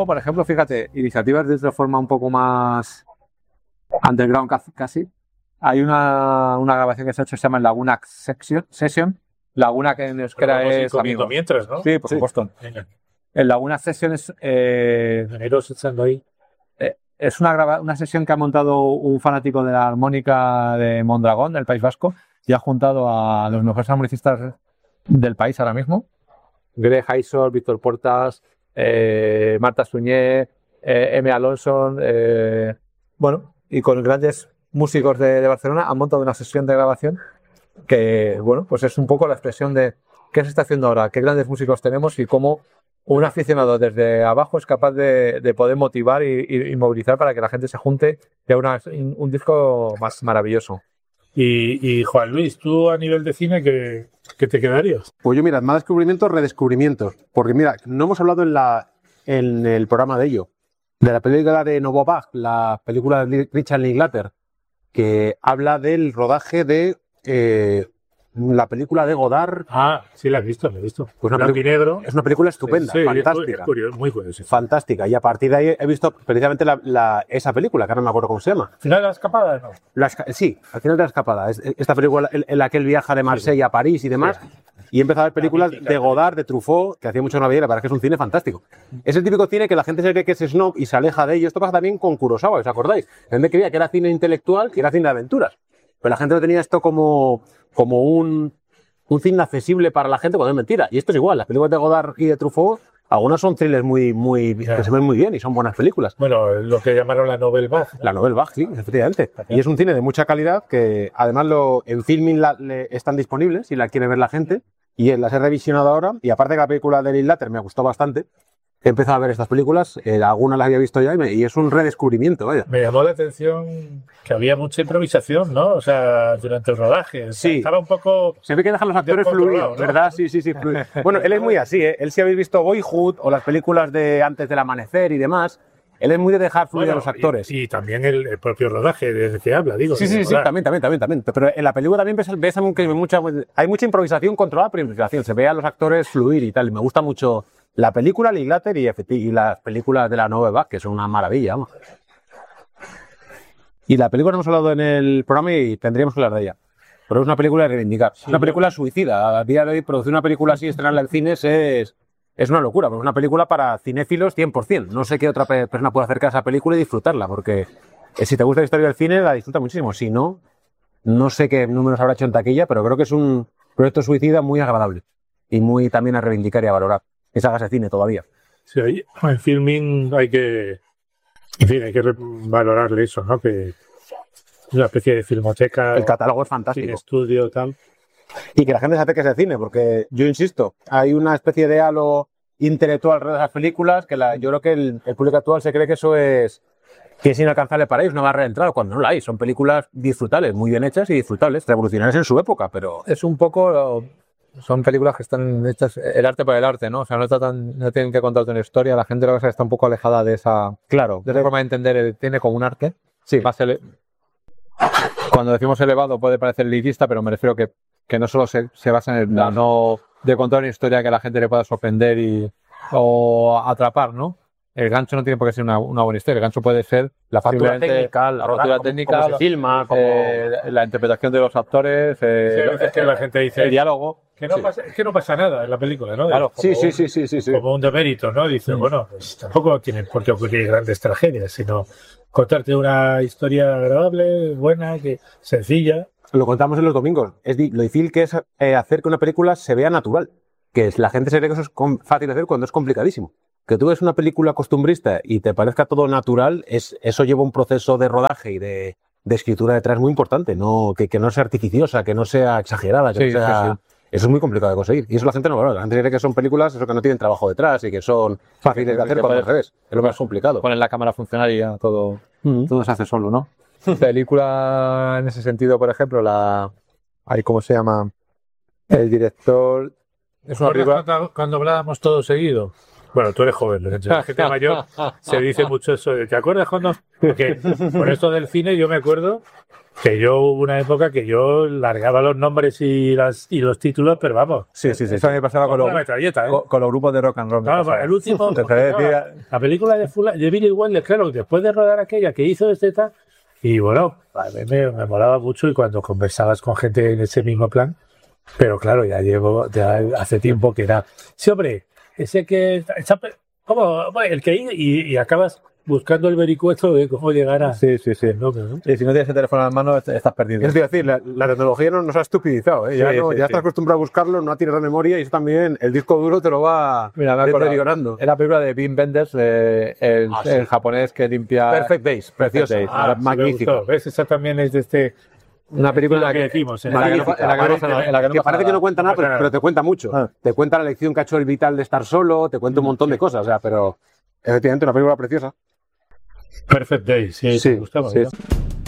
por ejemplo, fíjate, iniciativas de otra forma un poco más underground casi. Hay una grabación que se ha hecho que se llama Laguna Session. Laguna, que en euskera es amigo. Mientras, ¿no? Sí, por supuesto. Venga. El Laguna Session es... echando ahí. Es una sesión que ha montado un fanático de la armónica de Mondragón, del País Vasco, y ha juntado a los mejores armonicistas del país ahora mismo. Greg Haisor, Víctor Portas, Marta Suñé, M. Alonso, bueno, y con grandes músicos de Barcelona han montado una sesión de grabación que, bueno, pues es un poco la expresión de qué se está haciendo ahora, qué grandes músicos tenemos y cómo un aficionado desde abajo es capaz de poder motivar y movilizar para que la gente se junte y haga un disco más maravilloso. Y Juan Luis, tú a nivel de cine, ¿qué te quedarías? Pues yo, mira, más descubrimientos, redescubrimientos. Porque mira, no hemos hablado en el programa de ello. De la película de Novo Bach, la película de Richard Linklater, que habla del rodaje de la película de Godard. Ah, sí, la he visto. Pues Blanco y negro. Es una película estupenda, sí, fantástica. Es curioso, muy curioso. Fantástica. Y a partir de ahí he visto precisamente esa película, que ahora no me acuerdo cómo se llama. ¿Al final de la escapada? No. Sí, al final de la escapada. Esta película en la que él viaja de Marsella a París y demás. Sí. Y he empezado a ver películas de Godard, de Truffaut, que hacía mucho que no veía, la verdad es que es un cine fantástico. Es el típico cine que la gente se cree que es snob y se aleja de ello. Esto pasa también con Kurosawa, ¿os acordáis? En vez de creía que era cine intelectual, que era cine de aventuras. Pero la gente lo tenía esto como un cine accesible para la gente cuando es mentira. Y esto es igual, las películas de Godard y de Truffaut, algunas son thrillers que se ven muy bien y son buenas películas. Bueno, lo que llamaron la Nouvelle Vague, ¿no? La Nouvelle Vague, sí, efectivamente. Y es un cine de mucha calidad que además en Filmin están disponibles si la quiere ver la gente. Y las he revisionado ahora. Y aparte que la película de Linklater me gustó bastante, he empezado a ver estas películas. Algunas las había visto ya y es un redescubrimiento, vaya. Me llamó la atención que había mucha improvisación, ¿no? O sea, durante el rodaje. Sí. Estaba un poco... Se ve que dejan los actores fluir, ¿no? ¿Verdad? Sí. Bueno, él es muy así, ¿eh? Él, si habéis visto Boyhood o las películas de Antes del Amanecer y demás, él es muy de dejar fluir a los actores. Y también el propio rodaje desde que habla, digo. Sí, también. Pero en la película también ves que hay mucha improvisación controlada por improvisación. Se ve a los actores fluir y tal. Y me gusta mucho la película Linklater y las películas de la Nouvelle Vague, que son una maravilla, vamos. Y la película no hemos hablado en el programa y tendríamos que hablar de ella. Pero es una película de reivindicar. Sí, es una película suicida. A día de hoy producir una película así y estrenarla en cines es una locura, porque es una película para cinéfilos 100%. No sé qué otra persona puede acercar a esa película y disfrutarla, porque si te gusta la historia del cine, la disfruta muchísimo. Si no, no sé qué números habrá hecho en taquilla, pero creo que es un proyecto suicida muy agradable y muy también a reivindicar y a valorar. Esa hagas de cine todavía. Sí, en Filmin hay que valorarle eso, ¿no? Que es una especie de filmoteca. El catálogo es fantástico. Cine estudio, tal. Y que la gente se acerque a ese cine, porque yo insisto, hay una especie de halo intelectual alrededor de las películas que yo creo que el público actual se cree que eso es inalcanzable para ellos, una barrera de entrada, cuando no la hay. Son películas disfrutables, muy bien hechas y disfrutables, revolucionarias en su época, pero es un poco... Son películas que están hechas el arte por el arte, ¿no? O sea, no tienen que contarte una historia. La gente lo que está un poco alejada de esa forma de entender el cine como un arte. Sí. Cuando decimos elevado puede parecer elitista, pero me refiero que no solo se basa en no de contar una historia que a la gente le pueda sorprender o atrapar, ¿no? El gancho no tiene por qué ser una buena historia. El gancho puede ser la factura técnica, cómo se filma, la interpretación de los actores, es que la gente dice el diálogo. Es que no pasa nada en la película, ¿no? Claro, sí. Como un demérito, ¿no? Dice, bueno, pues tampoco tienen por qué ocurrir grandes tragedias, sino contarte una historia agradable, buena, sencilla. Lo contamos en los domingos. Lo difícil que es hacer que una película se vea natural. Que la gente se cree que eso es fácil de hacer cuando es complicadísimo. Que tú ves una película costumbrista y te parezca todo natural, eso lleva un proceso de rodaje y de escritura detrás muy importante. Que no sea artificiosa, que no sea exagerada, que no sea... Sí. Eso es muy complicado de conseguir. Y eso la gente no valora. La gente cree que son películas que no tienen trabajo detrás y que son fáciles de hacer, cuando al revés. Es lo más complicado. Ponen la cámara a funcionar y ya todo se hace solo, ¿no? Película en ese sentido, por ejemplo, ¿cómo se llama? El director... Es una película... Cuando hablábamos todo seguido. Bueno, tú eres joven, la gente mayor se dice mucho eso. ¿Te acuerdas cuando...? Porque por esto del cine yo me acuerdo Que yo hubo una época que yo largaba los nombres y los títulos, pero vamos. Sí. Eso me pasaba con Una metralleta, ¿eh? con los grupos de rock and roll. Claro, pues el último. La película de Billy Wilder, claro, después de rodar aquella que hizo tal, y bueno, a mí me molaba mucho y cuando conversabas con gente en ese mismo plan, pero claro, ya hace tiempo que era. Sí, hombre, ese que. ¿Cómo? Bueno, el que y acabas buscando el vericueto de cómo llegar a. Sí. ¿no? Y si no tienes el teléfono en la mano, estás perdido. Es decir, la tecnología nos ha estupidizado, ¿eh? Ya estás acostumbrado a buscarlo, no tienes la memoria y eso también, el disco duro te lo va deteriorando. Es la película de Wim Wenders, el japonés que limpia... Perfect Days, preciosa, magnífica. ¿Ves? Esa también es de este... Una película que decimos, que parece que no cuenta nada, pero te cuenta mucho. Te cuenta la lección que ha hecho el Vital de estar solo, te cuenta un montón de cosas, o sea, pero efectivamente una película preciosa. Perfect Day, sí. Sí, me gustaba, sí. ¿no?